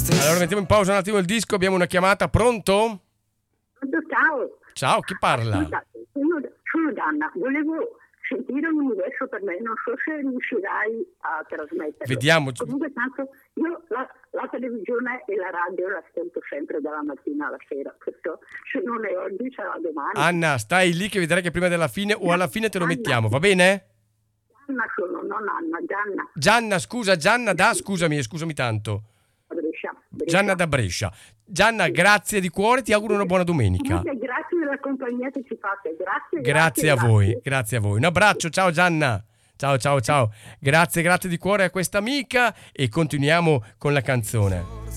Allora mettiamo in pausa un attimo il disco, abbiamo una chiamata, pronto? Ciao. Ciao, chi parla? Scusa, io sono Gianna, volevo sentire un universo per me, non so se riuscirai a trasmetterlo. Vediamo. Comunque tanto io la televisione e la radio la ascolto sempre dalla mattina alla sera, perciò se non è oggi sarà domani. Anna, stai lì che vedrai che prima della fine o alla fine te lo mettiamo, va bene? Gianna sono, non Anna, Gianna. Gianna, scusa, scusami tanto. Brescia. Gianna da Brescia. Gianna, grazie di cuore, ti auguro una buona domenica. Grazie della compagnia che ci fate, Grazie a voi. Un abbraccio, ciao Gianna. Ciao. Grazie di cuore a questa amica e continuiamo con la canzone.